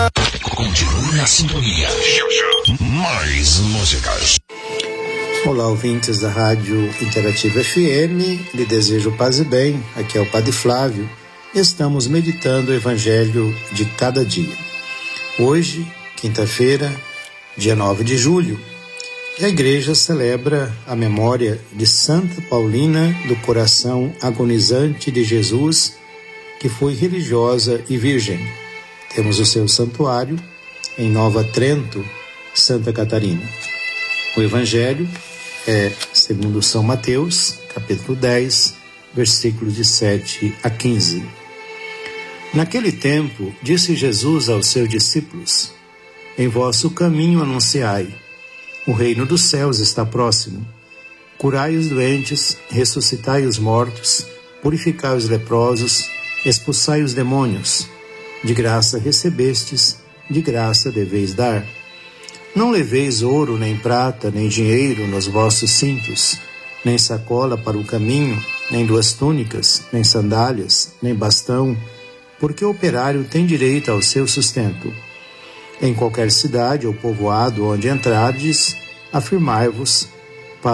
Continue na sintonia. Mais músicas. Olá, ouvintes da Rádio Interativa FM, lhe desejo paz e bem. Aqui é o Padre Flávio. Estamos meditando o Evangelho de cada dia. Hoje, quinta-feira, dia 9 de julho, a Igreja celebra a memória de Santa Paulina do Coração Agonizante de Jesus, que foi religiosa e virgem. Temos o seu santuário em Nova Trento, Santa Catarina. O Evangelho é segundo São Mateus, capítulo 10, versículos de 7 a 15. Naquele tempo, disse Jesus aos seus discípulos: em vosso caminho anunciai, o reino dos céus está próximo. Curai os doentes, ressuscitai os mortos, purificai os leprosos, expulsai os demônios. De graça recebestes, de graça deveis dar. Não leveis ouro, nem prata, nem dinheiro nos vossos cintos, nem sacola para o caminho, nem 2 túnicas, nem sandálias, nem bastão, porque o operário tem direito ao seu sustento. Em qualquer cidade ou povoado onde entrardes, afirmai-vos: